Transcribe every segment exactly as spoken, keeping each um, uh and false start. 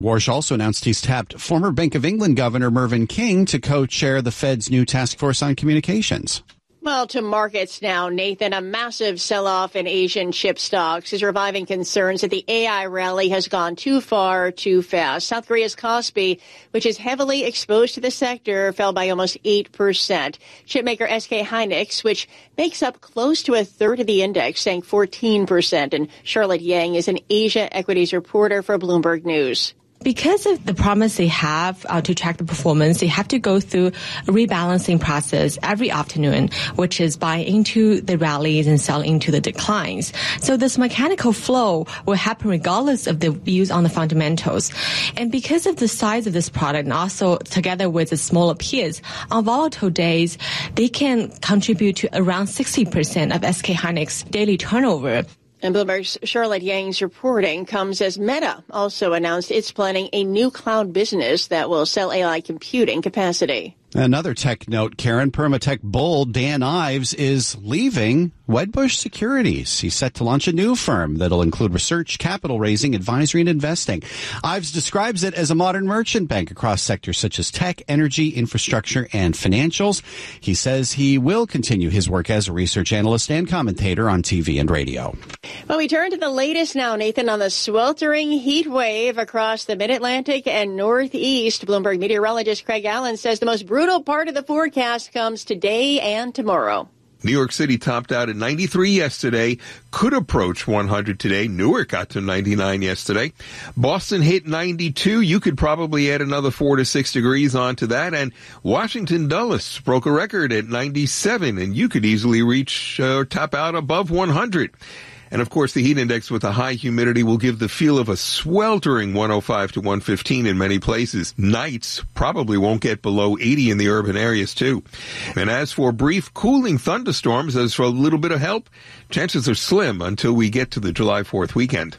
Warsh also announced he's tapped former Bank of England Governor Mervyn King to co-chair the Fed's new task force on communications. Well, to markets now, Nathan, a massive sell-off in Asian chip stocks is reviving concerns that the A I rally has gone too far, too fast. South Korea's Kospi, which is heavily exposed to the sector, fell by almost eight percent. Chipmaker S K Hynix, which makes up close to a third of the index, sank fourteen percent. And Charlotte Yang is an Asia equities reporter for Bloomberg News. Because of the promise they have uh, to track the performance, they have to go through a rebalancing process every afternoon, which is buy into the rallies and sell into the declines. So this mechanical flow will happen regardless of the views on the fundamentals. And because of the size of this product and also together with the smaller peers, on volatile days, they can contribute to around sixty percent of S K Hynix daily turnover. And Bloomberg's Charlotte Yang's reporting comes as Meta also announced it's planning a new cloud business that will sell A I computing capacity. Another tech note, Karen, Permatech bull Dan Ives is leaving Wedbush Securities. He's set to launch a new firm that'll include research, capital raising, advisory, and investing. Ives describes it as a modern merchant bank across sectors such as tech, energy, infrastructure, and financials. He says he will continue his work as a research analyst and commentator on T V and radio. Well, we turn to the latest now, Nathan, on the sweltering heat wave across the Mid-Atlantic and Northeast. Bloomberg meteorologist Craig Allen says the most brutal part of the forecast comes today and tomorrow. New York City topped out at ninety-three yesterday, could approach one hundred today. Newark got to ninety-nine yesterday. Boston hit ninety-two. You could probably add another four to six degrees onto that. And Washington Dulles broke a record at ninety-seven, and you could easily reach or uh, top out above one hundred. And, of course, the heat index with the high humidity will give the feel of a sweltering one oh five to one fifteen in many places. Nights probably won't get below eighty in the urban areas, too. And as for brief cooling thunderstorms, as for a little bit of help, chances are slim until we get to the July fourth weekend.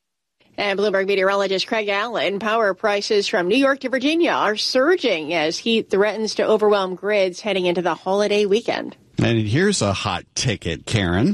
And Bloomberg meteorologist Craig Allen, power prices from New York to Virginia are surging as heat threatens to overwhelm grids heading into the holiday weekend. And here's a hot ticket, Karen.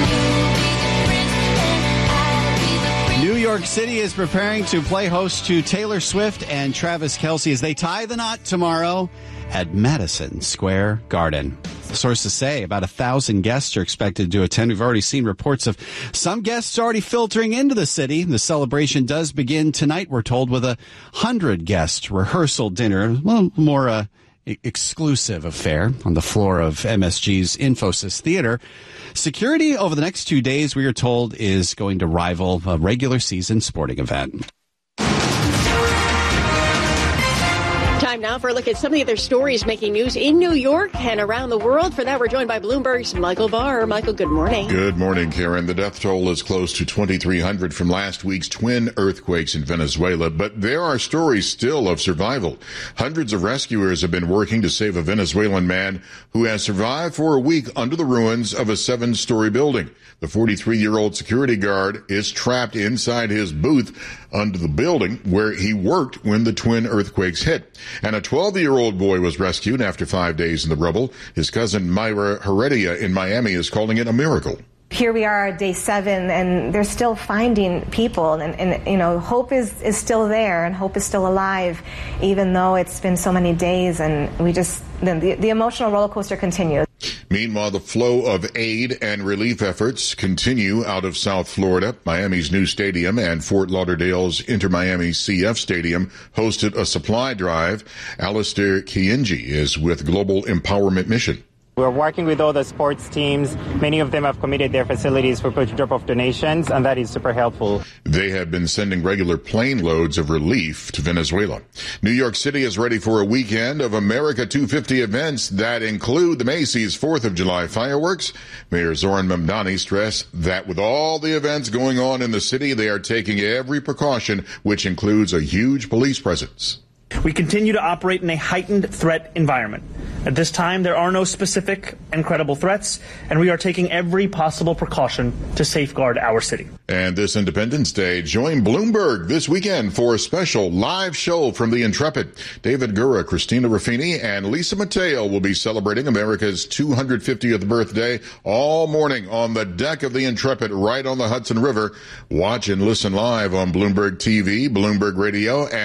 New York City is preparing to play host to Taylor Swift and Travis Kelce as they tie the knot tomorrow at Madison Square Garden. Sources say about a thousand guests are expected to attend. We've already seen reports of some guests already filtering into the city. The celebration does begin tonight, we're told, with a hundred guest rehearsal dinner. Well, more uh, exclusive affair on the floor of M S G's Infosys Theater. Security over the next two days, we are told, is going to rival a regular season sporting event. Time now for a look at some of the other stories making news in New York and around the world. For that, we're joined by Bloomberg's Michael Barr. Michael, good morning. Good morning, Karen. The death toll is close to twenty-three hundred from last week's twin earthquakes in Venezuela, but there are stories still of survival. Hundreds of rescuers have been working to save a Venezuelan man who has survived for a week under the ruins of a seven-story building. The forty-three-year-old security guard is trapped inside his booth under the building where he worked when the twin earthquakes hit. And a twelve-year-old boy was rescued after five days in the rubble. His cousin Myra Heredia in Miami is calling it a miracle. Here we are at day seven, and they're still finding people, and, and you know, hope is, is still there, and hope is still alive, even though it's been so many days, and we just, the, the emotional roller coaster continues. Meanwhile, the flow of aid and relief efforts continue out of South Florida. Miami's new stadium and Fort Lauderdale's Inter-Miami C F Stadium hosted a supply drive. Alistair Kienji is with Global Empowerment Mission. We're working with all the sports teams. Many of them have committed their facilities for drop-off donations, and that is super helpful. They have been sending regular plane loads of relief to Venezuela. New York City is ready for a weekend of America two fifty events that include the Macy's fourth of July fireworks. Mayor Zoran Mamdani stressed that with all the events going on in the city, they are taking every precaution, which includes a huge police presence. We continue to operate in a heightened threat environment. At this time, there are no specific and credible threats, and we are taking every possible precaution to safeguard our city. And this Independence Day, join Bloomberg this weekend for a special live show from the Intrepid. David Gura, Christina Ruffini, and Lisa Mateo will be celebrating America's two hundred fiftieth birthday all morning on the deck of the Intrepid right on the Hudson River. Watch and listen live on Bloomberg T V, Bloomberg Radio, and